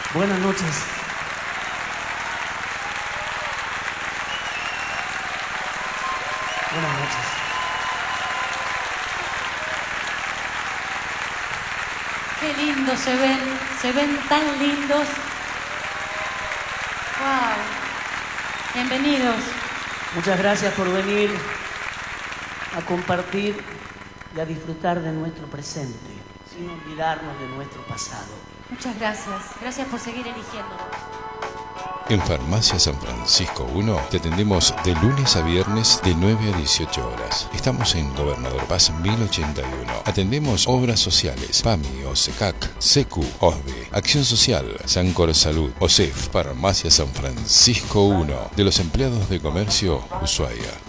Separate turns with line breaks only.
Buenas noches. Buenas noches.
Qué lindos se ven tan lindos. Wow. Bienvenidos.
Muchas gracias por venir a compartir y a disfrutar de nuestro presente, sin olvidarnos de nuestro pasado.
Muchas gracias. Gracias por seguir eligiendo.
En Farmacia San Francisco 1 te atendemos de lunes a viernes de 9 a 18 horas. Estamos en Gobernador Paz 1081. Atendemos obras sociales, PAMI, OSECAC, SECU, OSDE, Acción Social, Sancor Salud, OSEF. Farmacia San Francisco 1 de los empleados de comercio Ushuaia.